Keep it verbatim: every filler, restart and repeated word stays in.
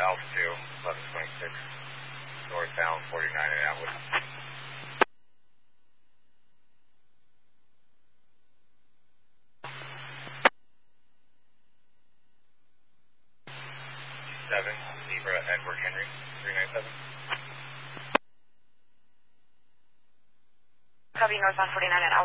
Alpha two, eleven twenty-six, northbound forty-nine in Atwood. seven, Zebra Edward Henry, three nine seven. Copy northbound forty-nine in Atwood.